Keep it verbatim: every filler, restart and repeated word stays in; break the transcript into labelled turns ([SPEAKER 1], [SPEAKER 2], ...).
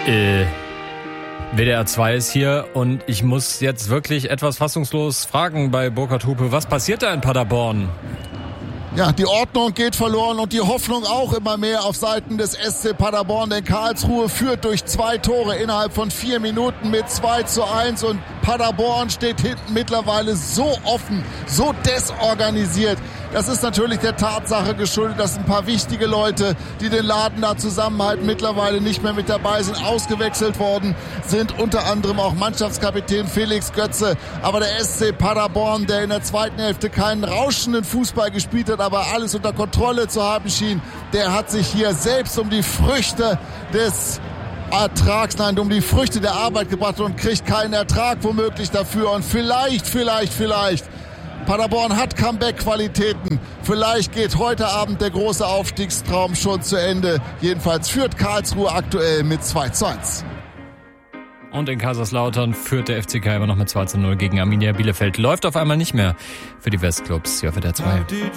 [SPEAKER 1] Äh, W D R zwei ist hier und ich muss jetzt wirklich etwas fassungslos fragen bei Burkhard Hupe. Was passiert da in Paderborn?
[SPEAKER 2] Ja, die Ordnung geht verloren und die Hoffnung auch immer mehr auf Seiten des S C Paderborn, denn Karlsruhe führt durch zwei Tore innerhalb von vier Minuten mit zwei zu eins und Paderborn steht hinten mittlerweile so offen, so desorganisiert. Das ist natürlich der Tatsache geschuldet, dass ein paar wichtige Leute, die den Laden da zusammenhalten, mittlerweile nicht mehr mit dabei sind, ausgewechselt worden sind, unter anderem auch Mannschaftskapitän Felix Götze. Aber der S C Paderborn, der in der zweiten Hälfte keinen rauschenden Fußball gespielt hat, aber alles unter Kontrolle zu haben schien, der hat sich hier selbst um die Früchte des Ertrags, nein, um die Früchte der Arbeit gebracht und kriegt keinen Ertrag womöglich dafür. Und vielleicht, vielleicht, vielleicht Paderborn hat Comeback-Qualitäten. Vielleicht geht heute Abend der große Aufstiegstraum schon zu Ende. Jedenfalls führt Karlsruhe aktuell mit zwei zu eins.
[SPEAKER 1] Und in Kaiserslautern führt der F C K immer noch mit zwei zu null gegen Arminia Bielefeld. Läuft auf einmal nicht mehr für die Westclubs. Ja, für der zwei.